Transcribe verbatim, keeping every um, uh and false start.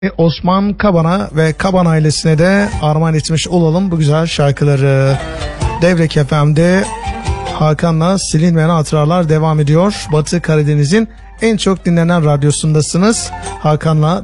Osman Kaban'a ve Kaban ailesine de armağan etmiş olalım bu güzel şarkıları. Devrek F M'de Hakan'la Silinmeyen Hatıralar devam ediyor. Batı Karadeniz'in en çok dinlenen radyosundasınız. Hakan'la